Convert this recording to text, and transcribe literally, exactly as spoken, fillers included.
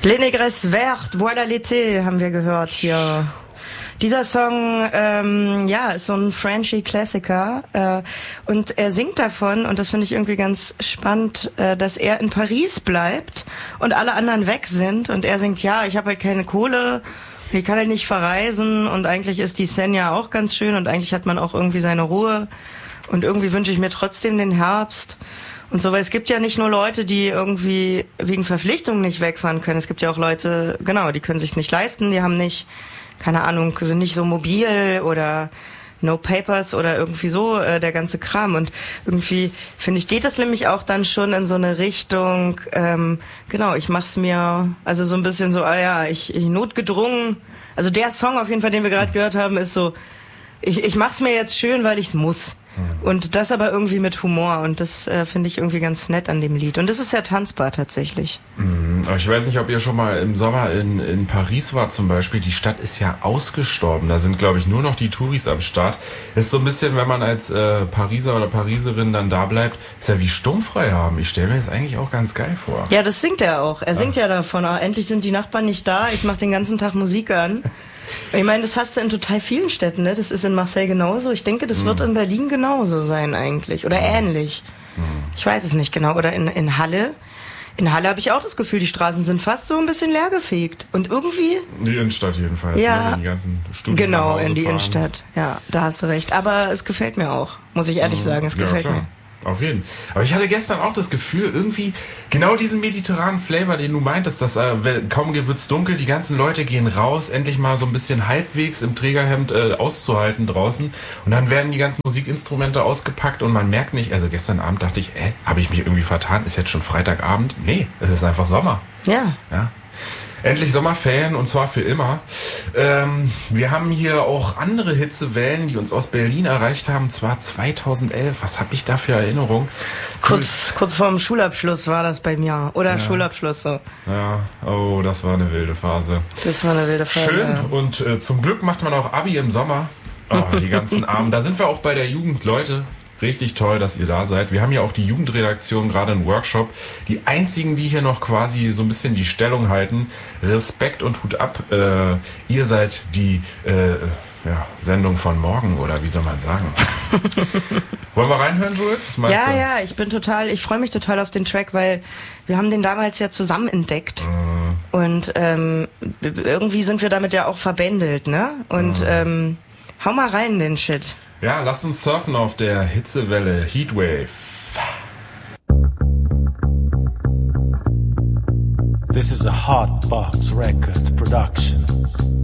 Les Négresses Vertes, Voilà l'été, haben wir gehört hier. Dieser Song, ähm, ja, ist so ein Frenchy-Klassiker äh, und er singt davon, und das finde ich irgendwie ganz spannend, äh, dass er in Paris bleibt und alle anderen weg sind und er singt, ja, ich habe halt keine Kohle, ich kann halt nicht verreisen und eigentlich ist die Seine ja auch ganz schön und eigentlich hat man auch irgendwie seine Ruhe und irgendwie wünsche ich mir trotzdem den Herbst. Und so, weil es gibt ja nicht nur Leute, die irgendwie wegen Verpflichtungen nicht wegfahren können, es gibt ja auch Leute, genau, die können sich nicht leisten, die haben nicht, keine Ahnung, sind nicht so mobil oder no papers oder irgendwie so, äh, der ganze Kram. Und irgendwie, finde ich, geht das nämlich auch dann schon in so eine Richtung, ähm, genau, ich mach's mir, also so ein bisschen so, ah ja, ich, ich notgedrungen, also der Song auf jeden Fall, den wir gerade gehört haben, ist so, ich, ich mach's mir jetzt schön, weil ich's muss. Und das aber irgendwie mit Humor und das äh, finde ich irgendwie ganz nett an dem Lied. Und das ist sehr tanzbar tatsächlich. Mhm. Aber ich weiß nicht, ob ihr schon mal im Sommer in, in Paris wart zum Beispiel. Die Stadt ist ja ausgestorben. Da sind, glaube ich, nur noch die Touris am Start. Ist so ein bisschen, wenn man als äh, Pariser oder Pariserin dann da bleibt, ist ja wie sturmfrei haben. Ich stelle mir das eigentlich auch ganz geil vor. Ja, das singt er auch. Er singt ja, ja davon, oh, endlich sind die Nachbarn nicht da, ich mache den ganzen Tag Musik an. Ich meine, das hast du in total vielen Städten, ne? Das ist in Marseille genauso. Ich denke, das mhm. wird in Berlin genauso sein eigentlich. Oder mhm. ähnlich. Mhm. Ich weiß es nicht genau. Oder in, in Halle. In Halle habe ich auch das Gefühl, die Straßen sind fast so ein bisschen leergefegt. Und irgendwie... Die Innenstadt jedenfalls. Ja, ne? Die ganzen Studios genau, in die fahren. Innenstadt. Ja, da hast du recht. Aber es gefällt mir auch, muss ich ehrlich mhm. sagen. Es ja, gefällt klar. mir. Auf jeden. Aber ich hatte gestern auch das Gefühl, irgendwie genau diesen mediterranen Flavor, den du meintest, dass äh, kaum wird's dunkel, die ganzen Leute gehen raus, endlich mal so ein bisschen halbwegs im Trägerhemd äh, auszuhalten draußen und dann werden die ganzen Musikinstrumente ausgepackt und man merkt nicht, also gestern Abend dachte ich, äh, habe ich mich irgendwie vertan, ist jetzt schon Freitagabend? Nee, es ist einfach Sommer. Ja. Ja. Endlich Sommerferien und zwar für immer. Ähm, wir haben hier auch andere Hitzewellen, die uns aus Berlin erreicht haben, und zwar zweitausendelf. Was habe ich da für Erinnerungen? Kurz, kurz vorm Schulabschluss war das bei mir. Oder ja. Schulabschluss so. Ja, oh, das war eine wilde Phase. Das war eine wilde Phase. Schön ja. und äh, zum Glück macht man auch Abi im Sommer. Oh, die ganzen Armen. Da sind wir auch bei der Jugend, Leute. Richtig toll, dass ihr da seid. Wir haben ja auch die Jugendredaktion, gerade einen Workshop. Die einzigen, die hier noch quasi so ein bisschen die Stellung halten. Respekt und Hut ab. Äh, ihr seid die äh, ja, Sendung von morgen, oder wie soll man sagen? Wollen wir reinhören, Jules? Was meinst ja, du? ja, ich bin total, ich freue mich total auf den Track, weil wir haben den damals ja zusammen entdeckt. Mm. Und ähm, irgendwie sind wir damit ja auch verbändelt, ne? Und mm. ähm, hau mal rein den Shit. Ja, lasst uns surfen auf der Hitzewelle Heatwave. This is a Hotbox Record production.